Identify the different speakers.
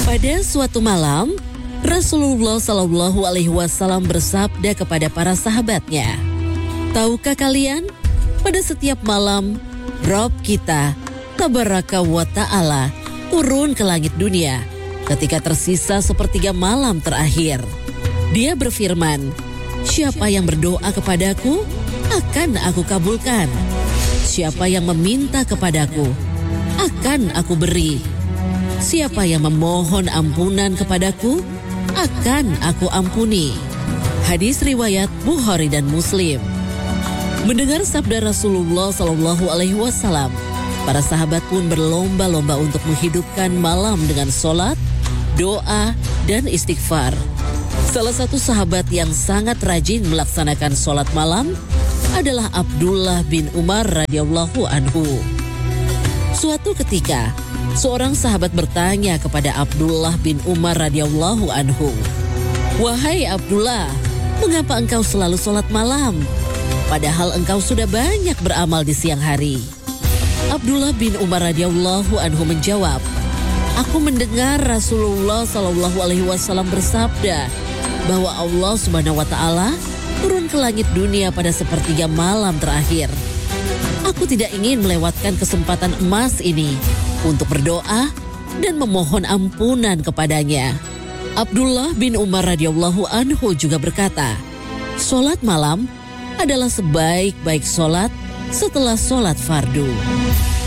Speaker 1: Pada suatu malam, Rasulullah Shallallahu Alaihi Wasallam bersabda kepada para sahabatnya, "Tahukah kalian, pada setiap malam, Rabb kita, Tabaraka wa Ta'ala, turun ke langit dunia ketika tersisa sepertiga malam terakhir. Dia berfirman, siapa yang berdoa kepadaku, akan aku kabulkan. Siapa yang meminta kepadaku, akan aku beri. Siapa yang memohon ampunan kepadaku, akan aku ampuni." Hadis riwayat Bukhari dan Muslim. Mendengar sabda Rasulullah Shallallahu Alaihi Wasallam, para sahabat pun berlomba-lomba untuk menghidupkan malam dengan sholat, doa, dan istighfar. Salah satu sahabat yang sangat rajin melaksanakan sholat malam adalah Abdullah bin Umar radhiyallahu anhu. Suatu ketika, seorang sahabat bertanya kepada Abdullah bin Umar radhiyallahu anhu, "Wahai Abdullah, mengapa engkau selalu sholat malam? Padahal engkau sudah banyak beramal di siang hari." Abdullah bin Umar radhiyallahu anhu menjawab, "Aku mendengar Rasulullah Shallallahu Alaihi Wasallam bersabda bahwa Allah Subhanahu Wa Taala turun ke langit dunia pada sepertiga malam terakhir. Aku tidak ingin melewatkan kesempatan emas ini untuk berdoa dan memohon ampunan kepadanya." Abdullah bin Umar radhiyallahu anhu juga berkata, "Sholat malam adalah sebaik-baik sholat setelah sholat fardu."